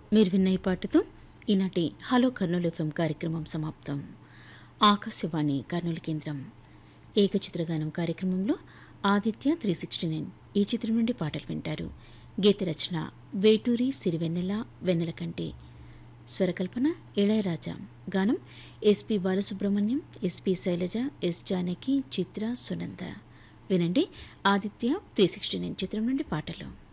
మీరు విన్న ఈ పాటతో ఈనాటి హలో కర్నూలు ఎఫ్ఎం కార్యక్రమం సమాప్తం. ఆకాశవాణి కర్నూలు కేంద్రం ఏకచిత్రగానం కార్యక్రమంలో ఆదిత్య 369 ఈ చిత్రం నుండి పాటలు వింటారు. గీత రచన వేటూరి సిరివెన్నెల వెన్నెలకంటి, స్వరకల్పన ఇళయరాజా, గానం SP Balasubrahmanyam, SP Shailaja, yes Janaki, చిత్ర, సునంద. వినండి ఆదిత్య 369 చిత్రం నుండి పాటలు.